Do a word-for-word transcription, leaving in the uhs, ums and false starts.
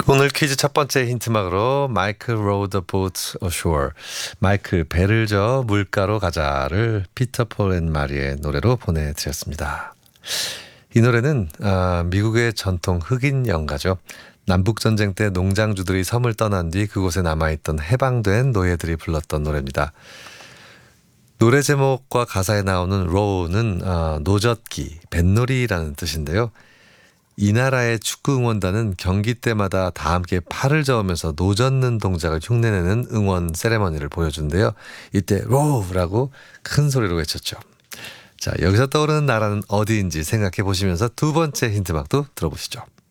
오늘 퀴즈 첫 번째 힌트막으로 마이클 row the boat ashore. 마이클 배를 저 물가로 가자를 피터 폴 앤 마리의 노래로 보내드렸습니다. 이 노래는 아, 미국의 전통 흑인 연가죠. 남북전쟁 때 농장주들이 섬을 떠난 뒤 그곳에 남아있던 해방된 노예들이 불렀던 노래입니다. 노래 제목과 가사에 나오는 row는 어, 노젓기, 뱃놀이라는 뜻인데요. 이 나라의 축구 응원단은 경기 때마다 다 함께 팔을 저으면서 노젓는 동작을 흉내내는 응원 세레머니를 보여준대요. 이때 row라고 큰 소리로 외쳤죠. 자, 여기서 떠오르는 나라는 어디인지 생각해 보시면서 두 번째 힌트막도 들어보시죠.